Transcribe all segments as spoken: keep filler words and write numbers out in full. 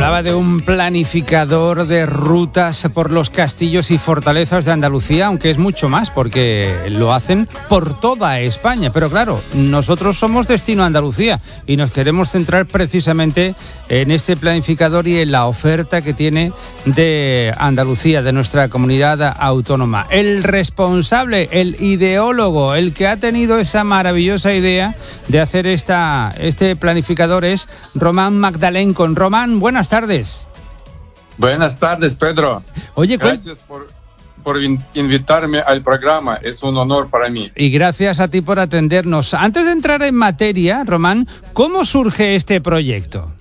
hablaba de un planificador de rutas por los castillos y fortalezas de Andalucía, aunque es mucho más porque lo hacen por toda España. Pero claro, nosotros somos Destino Andalucía y nos queremos centrar precisamente en este planificador y en la oferta que tiene de Andalucía, de nuestra comunidad autónoma. El responsable, el ideólogo, el que ha tenido esa maravillosa idea de hacer esta, este planificador es Román Magdalenco. Román, buenas tardes. Buenas tardes, Pedro. Oye, gracias por, por invitarme al programa. Es un honor para mí. Y gracias a ti por atendernos. Antes de entrar en materia, Román, ¿cómo surge este proyecto?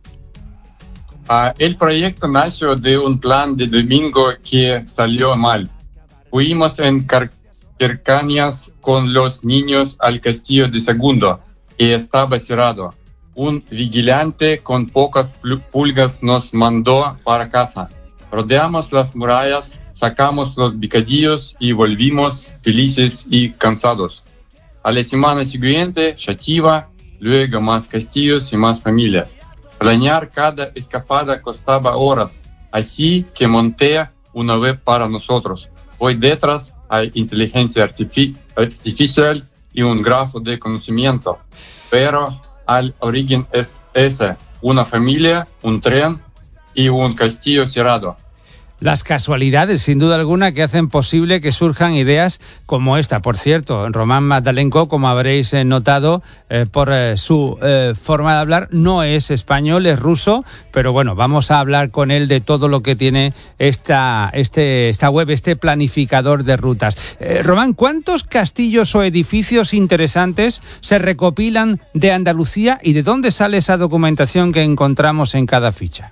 Uh, el proyecto nació de un plan de domingo que salió mal. Fuimos en car- cercanías con los niños al castillo de Segundo y estaba cerrado. Un vigilante con pocas pulgas nos mandó para casa. Rodeamos las murallas, sacamos los bocadillos y volvimos felices y cansados. A la semana siguiente, Xàtiva, luego más castillos y más familias. Planear cada escapada costaba horas, así que monté una web para nosotros. Hoy detrás hay inteligencia artific- artificial y un grafo de conocimiento, pero al origen es ese, una familia, un tren y un castillo cerrado. Las casualidades, sin duda alguna, que hacen posible que surjan ideas como esta. Por cierto, Román Magdalenco, como habréis notado eh, por eh, su eh, forma de hablar, no es español, es ruso, pero bueno, vamos a hablar con él de todo lo que tiene esta, este, esta web, este planificador de rutas. Eh, Román, ¿cuántos castillos o edificios interesantes se recopilan de Andalucía y de dónde sale esa documentación que encontramos en cada ficha?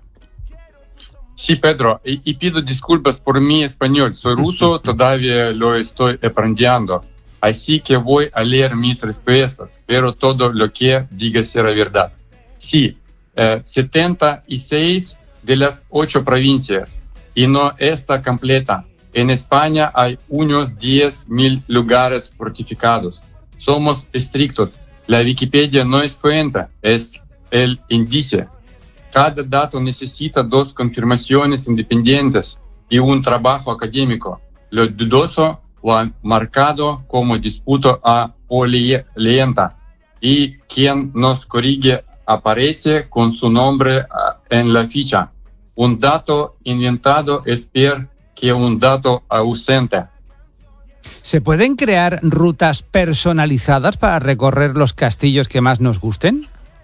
Sí, Pedro, y, y pido disculpas por mi español. Soy ruso, todavía lo estoy aprendiendo. Así que voy a leer mis respuestas, pero todo lo que diga será verdad. Sí, eh, setenta y seis de las ocho provincias, y no está completa. En España hay unos diez mil lugares fortificados. Somos estrictos. La Wikipedia no es fuente, es el índice. Cada dato necesita dos confirmaciones independientes y un trabajo académico. Lo dudoso lo han marcado como disputa a polenta y quien nos corrige aparece con su nombre en la ficha. Un dato inventado es peor que un dato ausente. ¿Se pueden crear rutas personalizadas para recorrer los castillos que más nos gusten?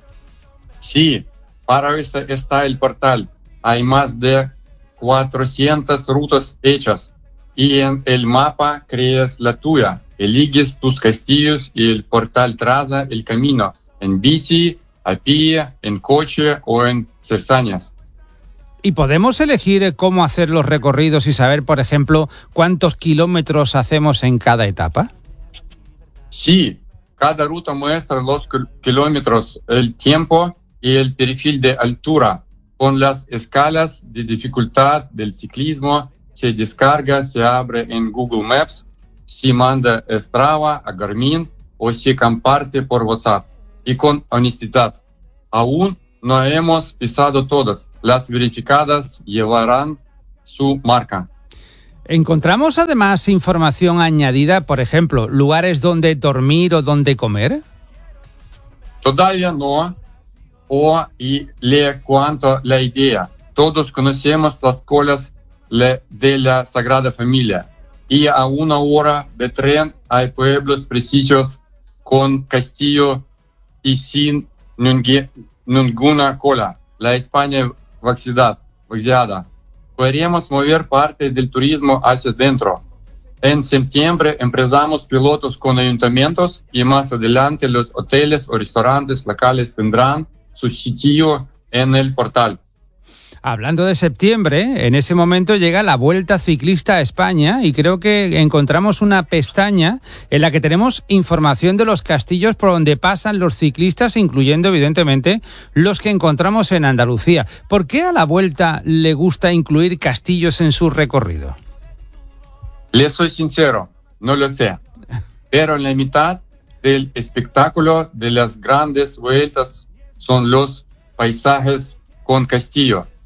Sí. Para eso está el portal. Hay más de cuatrocientas rutas hechas y en el mapa creas la tuya. Eliges tus castillos y el portal traza el camino en bici, a pie, en coche o en cercanías. ¿Y podemos elegir cómo hacer los recorridos y saber, por ejemplo, cuántos kilómetros hacemos en cada etapa? Sí, cada ruta muestra los kilómetros, el tiempo y el perfil de altura. Con las escalas de dificultad del ciclismo se descarga, se abre en Google Maps, se manda a Strava, a Garmin o se comparte por WhatsApp. Y con honestidad, aún no hemos pisado todas. Las verificadas llevarán su marca. ¿Encontramos además información añadida, por ejemplo, lugares donde dormir o donde comer? Todavía no. O y le cuento la idea. Todos conocemos las colas de la Sagrada Familia y a una hora de tren hay pueblos precisos con castillo y sin ninguna cola. La España vaciada. Podríamos mover parte del turismo hacia dentro. En septiembre empezamos pilotos con ayuntamientos y más adelante los hoteles o restaurantes locales tendrán su sitio en el portal. Hablando de septiembre, en ese momento llega la Vuelta Ciclista a España y creo que encontramos una pestaña en la que tenemos información de los castillos por donde pasan los ciclistas, incluyendo evidentemente los que encontramos en Andalucía. ¿Por qué a la Vuelta le gusta incluir castillos en su recorrido? Le soy sincero, no lo sé. Pero en la mitad del espectáculo de las grandes vueltas son los paisajes con castillo.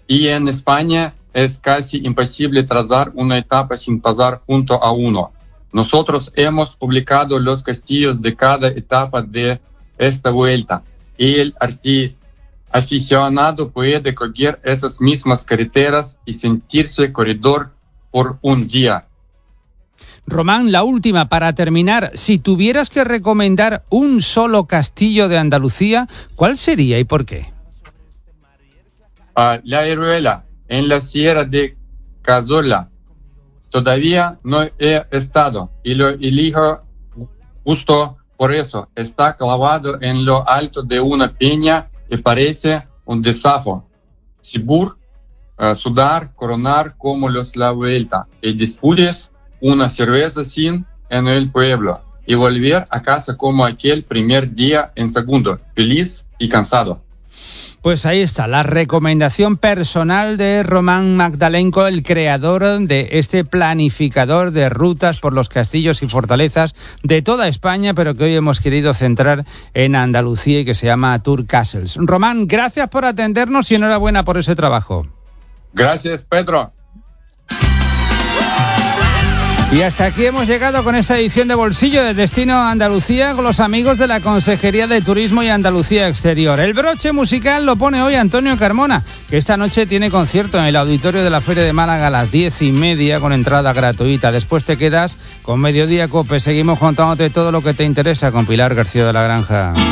Y en España es casi imposible trazar una etapa sin pasar punto a uno. Nosotros hemos publicado los castillos de cada etapa de esta vuelta y el arti- aficionado puede coger esas mismas carreteras y sentirse corredor por un día. Román, la última para terminar. Si tuvieras que recomendar un solo castillo de Andalucía, ¿cuál sería y por qué? Uh, la Iruela, en la Sierra de Cazorla. Todavía no he estado y lo elijo justo por eso. Está clavado en lo alto de una peña y parece un desafío. Sibur, uh, sudar, coronar como los la vuelta y disputes una cerveza sin en el pueblo y volver a casa como aquel primer día en segundo, feliz y cansado. Pues ahí está, la recomendación personal de Román Magdalenko, el creador de este planificador de rutas por los castillos y fortalezas de toda España, pero que hoy hemos querido centrar en Andalucía y que se llama Tour Castles. Román, gracias por atendernos y enhorabuena por ese trabajo. Gracias, Pedro. Y hasta aquí hemos llegado con esta edición de Bolsillo de Destino Andalucía con los amigos de la Consejería de Turismo y Andalucía Exterior. El broche musical lo pone hoy Antonio Carmona, que esta noche tiene concierto en el auditorio de la Feria de Málaga a las diez y media con entrada gratuita. Después te quedas con Mediodía Cope. Seguimos contándote todo lo que te interesa con Pilar García de la Granja.